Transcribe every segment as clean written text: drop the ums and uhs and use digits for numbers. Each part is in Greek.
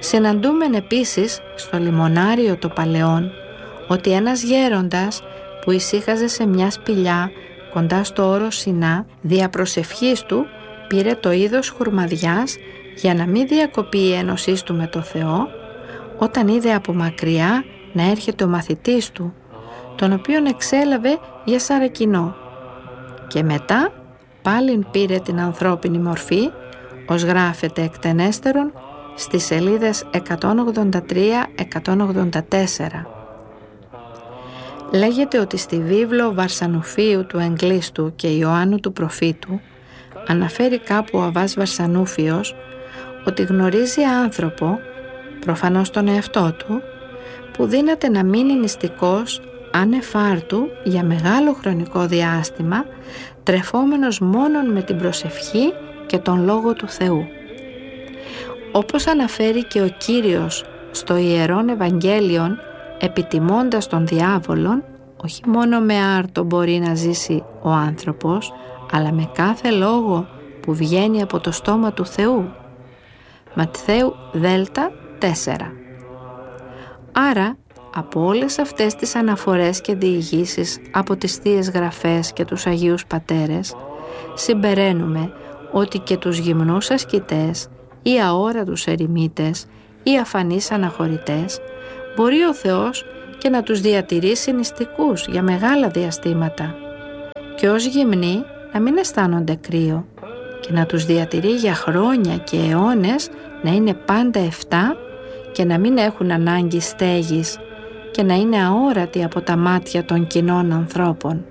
Συναντούμεν επίσης στο λιμονάριο το παλαιόν ότι ένας γέροντας που ησύχαζε σε μια σπηλιά κοντά στο όρος Σινά, δια προσευχής του πήρε το είδος χουρμαδιάς για να μην διακοπεί η ένωσής του με το Θεό, όταν είδε από μακριά να έρχεται ο μαθητής του, τον οποίον εξέλαβε για σαρακινό, και μετά πάλιν πήρε την ανθρώπινη μορφή, ως γράφεται εκτενέστερον στις σελίδες 183-184. Λέγεται ότι στη βίβλο Βαρσανουφίου του Εγκλίστου και Ιωάννου του Προφήτου αναφέρει κάπου ο Αββάς Βαρσανούφιος ότι γνωρίζει άνθρωπο, προφανώς τον εαυτό του, που δύναται να μείνει νηστικός ανεφάρτου για μεγάλο χρονικό διάστημα, τρεφόμενος μόνον με την προσευχή και τον Λόγο του Θεού. Όπως αναφέρει και ο Κύριος στο Ιερόν Ευαγγέλιον, επιτιμώντας τον διάβολον, όχι μόνο με άρτο μπορεί να ζήσει ο άνθρωπος, αλλά με κάθε λόγο που βγαίνει από το στόμα του Θεού. Ματθαίου Δέλτα 4. Άρα, από όλες αυτές τις αναφορές και διηγήσεις από τις Θείες Γραφές και τους Αγίους Πατέρες, συμπεραίνουμε ότι και τους γυμνούς ασκητές ή αόρατους ερημίτες ή αφανείς αναχωρητές μπορεί ο Θεός και να τους διατηρήσει νηστικούς για μεγάλα διαστήματα, και ως γυμνοί να μην αισθάνονται κρύο και να τους διατηρεί για χρόνια και αιώνες να είναι πάντα 7 και να μην έχουν ανάγκη στέγης και να είναι αόρατοι από τα μάτια των κοινών ανθρώπων.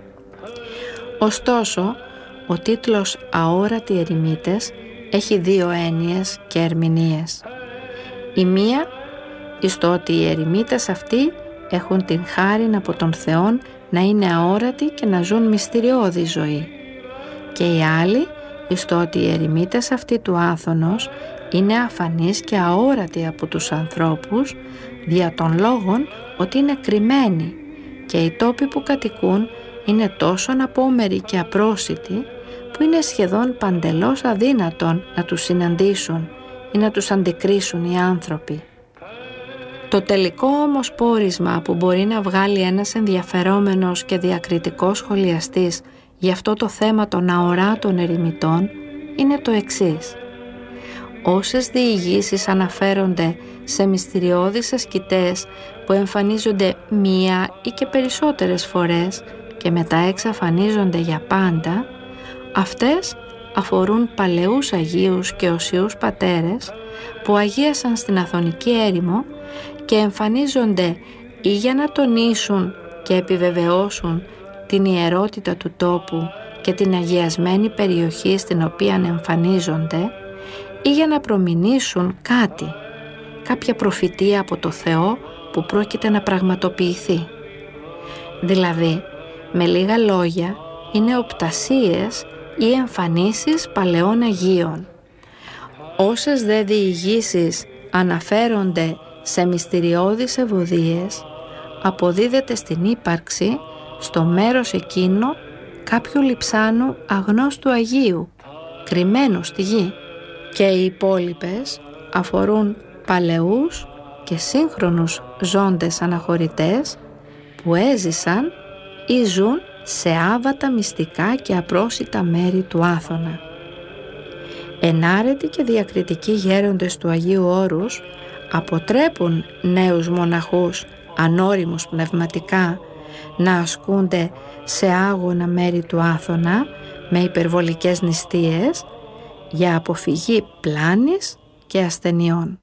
Ωστόσο, ο τίτλος «Αόρατοι ερημίτες» έχει δύο έννοιες και ερμηνείες. Η μία εις το ότι οι ερημίτες αυτοί έχουν την χάριν από τον Θεόν να είναι αόρατοι και να ζουν μυστηριώδη ζωή, και η άλλη εις το ότι οι ερημίτες αυτοί του Άθωνος είναι αφανείς και αόρατοι από τους ανθρώπους δια των λόγων ότι είναι κρυμμένοι και οι τόποι που κατοικούν είναι τόσο απόμεροι και απρόσιτοι που είναι σχεδόν παντελώς αδύνατον να τους συναντήσουν ή να τους αντικρίσουν οι άνθρωποι. Το τελικό όμως πόρισμα που μπορεί να βγάλει ένας ενδιαφερόμενος και διακριτικός σχολιαστής για αυτό το θέμα των αοράτων ερημιτών είναι το εξής. Όσες διηγήσεις αναφέρονται σε μυστηριώδεις ασκητές που εμφανίζονται μία ή και περισσότερες φορές και μετά εξαφανίζονται για πάντα, αυτές αφορούν παλαιούς Αγίους και οσίους πατέρες που αγίασαν στην Αθωνική έρημο και εμφανίζονται ή για να τονίσουν και επιβεβαιώσουν την ιερότητα του τόπου και την αγιασμένη περιοχή στην οποία εμφανίζονται, ή για να προμηνήσουν κάτι, κάποια προφητεία από το Θεό που πρόκειται να πραγματοποιηθεί. Δηλαδή, με λίγα λόγια, είναι οπτασίες ή εμφανίσεις παλαιών Αγίων. Όσες δε διηγήσεις αναφέρονται σε μυστηριώδεις ευωδίες, αποδίδεται στην ύπαρξη στο μέρος εκείνο κάποιου λειψάνου αγνώστου Αγίου, κρυμμένου στη γη, και οι υπόλοιπες αφορούν παλαιούς και σύγχρονους ζώντες αναχωρητές που έζησαν ή ζουν σε άβατα μυστικά και απρόσιτα μέρη του Άθωνα. Ενάρετοι και διακριτικοί γέροντες του Αγίου Όρους αποτρέπουν νέους μοναχούς ανώριμους πνευματικά να ασκούνται σε άγωνα μέρη του Άθωνα με υπερβολικές νηστείες για αποφυγή πλάνης και ασθενειών.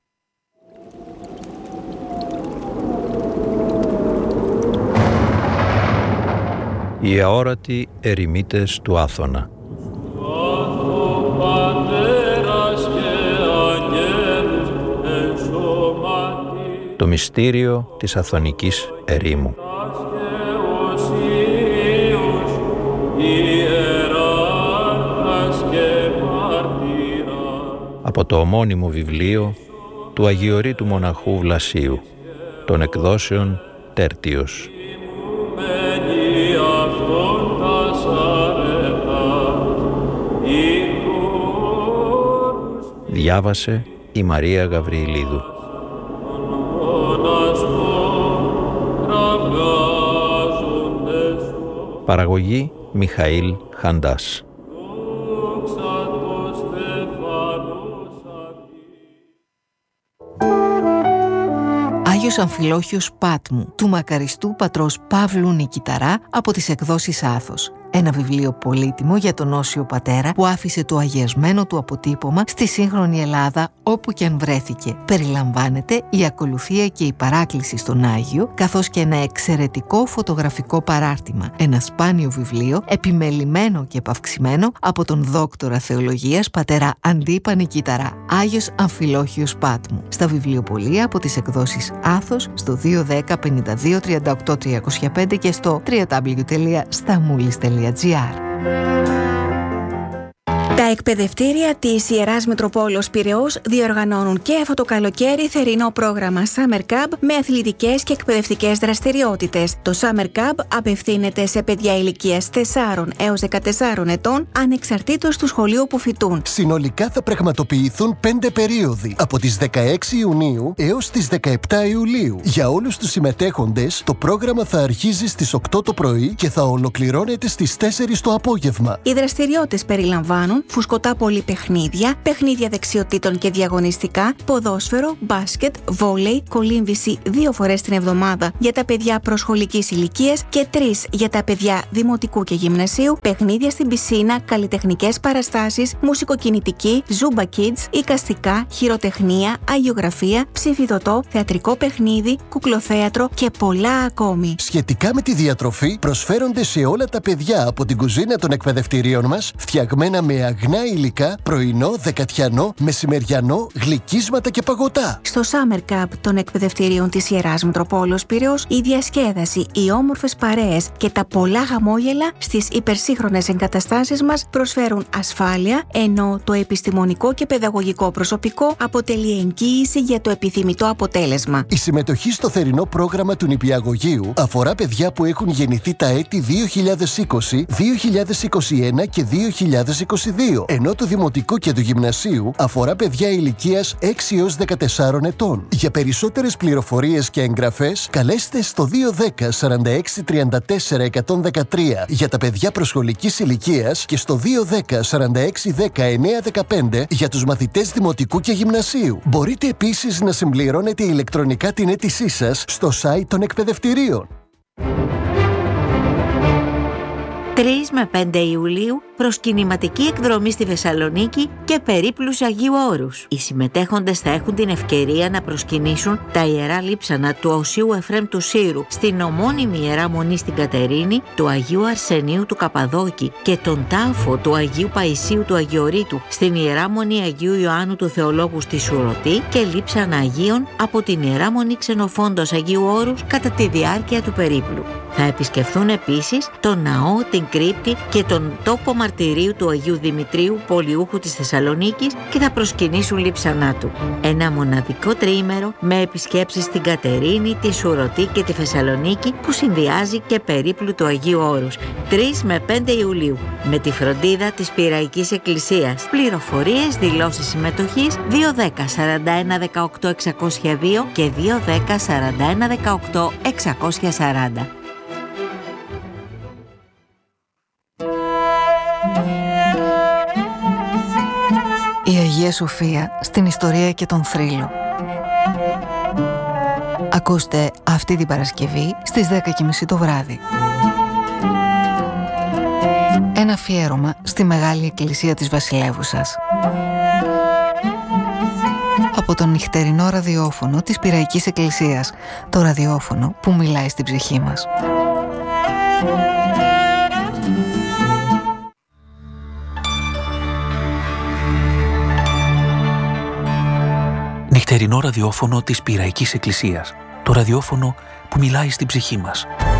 Οι αόρατοι ερημίτες του Άθωνα. Το μυστήριο της Αθωνικής ερήμου. Από το ομώνυμο βιβλίο του Αγιορείτου Μοναχού Βλασίου, των εκδόσεων Τέρτιος. Διάβασε η Μαρία Γαβριηλίδου. Παραγωγή Μιχαήλ Χαντάς. Άγιος Αμφιλόχιος Πάτμου, του μακαριστού πατρός Παύλου Νικηταρά, από τις εκδόσεις Άθος. Ένα βιβλίο πολύτιμο για τον Όσιο Πατέρα που άφησε το αγιασμένο του αποτύπωμα στη σύγχρονη Ελλάδα όπου και αν βρέθηκε. Περιλαμβάνεται η ακολουθία και η παράκληση στον Άγιο, καθώς και ένα εξαιρετικό φωτογραφικό παράρτημα. Ένα σπάνιο βιβλίο, επιμελημένο και επαυξημένο από τον δόκτορα θεολογίας πατέρα Αντίπα Νικηταρά, Άγιος Αμφιλόχιος Πάτμου. Στα βιβλιοπωλεία από τις εκδόσεις Άθος, στο 210 52 38 305 και στο www.stamoulis.gr. Τα εκπαιδευτήρια της Ιεράς Μητροπόλεως Πειραιώς διοργανώνουν και αυτό το καλοκαίρι θερινό πρόγραμμα Summer Camp με αθλητικές και εκπαιδευτικές δραστηριότητες. Το Summer Camp απευθύνεται σε παιδιά ηλικίας 4 έως 14 ετών, ανεξαρτήτως του σχολείου που φοιτούν. Συνολικά θα πραγματοποιηθούν 5 περίοδοι, από τις 16 Ιουνίου έως τις 17 Ιουλίου. Για όλους τους συμμετέχοντες, το πρόγραμμα θα αρχίζει στις 8 το πρωί και θα ολοκληρώνεται στις 4 το απόγευμα. Οι δραστηριότητες περιλαμβάνουν φουσκωτά πολυπαιχνίδια, παιχνίδια δεξιοτήτων και διαγωνιστικά, ποδόσφαιρο, μπάσκετ, βόλεϊ, κολύμβηση 2 φορές την εβδομάδα για τα παιδιά προσχολικής ηλικίας και 3 για τα παιδιά δημοτικού και γυμνασίου, παιχνίδια στην πισίνα, καλλιτεχνικές παραστάσεις, μουσικοκινητική, Zumba Kids, εικαστικά, χειροτεχνία, αγιογραφία, ψηφιδωτό, θεατρικό παιχνίδι, κουκλοθέατρο και πολλά ακόμη. Σχετικά με τη διατροφή, προσφέρονται σε όλα τα παιδιά από την κουζίνα των εκπαιδευτηρίων μας, φτιαγμένα με αγνά υλικά, πρωινό, δεκατιανό, μεσημεριανό, γλυκίσματα και παγωτά. Στο Summer Camp των εκπαιδευτηρίων της Ιεράς Μητροπόλεως Πειραιώς, η διασκέδαση, οι όμορφες παρέες και τα πολλά χαμόγελα στις υπερσύγχρονες εγκαταστάσεις μας προσφέρουν ασφάλεια, ενώ το επιστημονικό και παιδαγωγικό προσωπικό αποτελεί εγγύηση για το επιθυμητό αποτέλεσμα. Η συμμετοχή στο θερινό πρόγραμμα του νηπιαγωγείου αφορά παιδιά που έχουν γεννηθεί τα έτη 2020, 2021 και 2022, ενώ το δημοτικό και του γυμνασίου αφορά παιδιά ηλικίας 6 έως 14 ετών. Για περισσότερες πληροφορίες και εγγραφές, καλέστε στο 210 46 34 113 για τα παιδιά προσχολικής ηλικίας και στο 210 46 19 15 για τους μαθητές δημοτικού και γυμνασίου. Μπορείτε επίσης να συμπληρώνετε ηλεκτρονικά την αίτησή σας στο site των εκπαιδευτηρίων. 3 με 5 Ιουλίου προσκυνηματική εκδρομή στη Θεσσαλονίκη και περίπλους Αγίου Όρους. Οι συμμετέχοντες θα έχουν την ευκαιρία να προσκυνήσουν τα ιερά λείψανα του Οσίου Εφραίμ του Σύρου στην ομώνυμη Ιερά Μονή στην Κατερίνη, του Αγίου Αρσενίου του Καπαδόκη και τον τάφο του Αγίου Παϊσίου του Αγιορείτου στην Ιερά Μονή Αγίου Ιωάννου του Θεολόγου στη Σουρωτή και λείψανα Αγίων από την Ιερά Μονή Ξενοφόντος Αγίου Όρους κατά τη διάρκεια του περίπλου. Θα επισκεφθούν επίσης τον ναό, την κρύπτη και τον τόπο μαρτυρίου του Αγίου Δημητρίου, πολιούχου της Θεσσαλονίκης, και θα προσκυνήσουν λείψανά του. Ένα μοναδικό τριήμερο με επισκέψεις στην Κατερίνη, τη Σουρωτή και τη Θεσσαλονίκη που συνδυάζει και περίπλου του Αγίου Όρους. 3 με 5 Ιουλίου με τη φροντίδα της Πειραϊκής Εκκλησίας. Πληροφορίες, δηλώσεις συμμετοχής 210 41 18 602 και 210 41 18 640. Η Αγία Σοφία στην ιστορία και τον θρύλο. Ακούστε αυτή την Παρασκευή στις 10:30 το βράδυ. Ένα αφιέρωμα στη Μεγάλη Εκκλησία της Βασιλεύουσας. Από τον νυχτερινό ραδιόφωνο της Πειραϊκής Εκκλησίας, το ραδιόφωνο που μιλάει στην ψυχή μας. Νυχτερινό ραδιόφωνο της Πειραϊκής Εκκλησίας. Το ραδιόφωνο που μιλάει στην ψυχή μας.